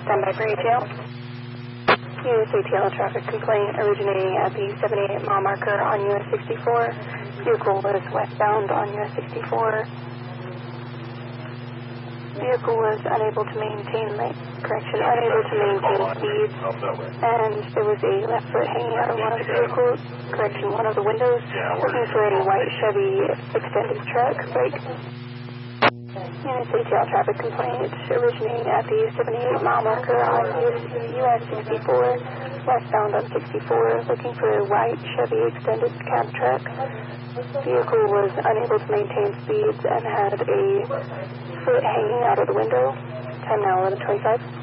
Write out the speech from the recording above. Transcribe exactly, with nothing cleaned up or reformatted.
Stand by for A T L. U S A T L traffic complaint originating at the seventy-eight mile marker on U S sixty-four. Vehicle was westbound on U S sixty-four. Vehicle was unable to maintain, correction, unable to maintain speeds, and there was a left foot hanging out of one of the vehicles, correction, one of the windows, looking for a white Chevy extended truck. Brake. U S A T L traffic complaint originating at the seventy-eight mile marker on U S sixty-four, westbound on sixty-four, looking for a white Chevy extended cab truck. Vehicle was unable to maintain speeds and had a foot hanging out of the window. Time now eleven twenty-five.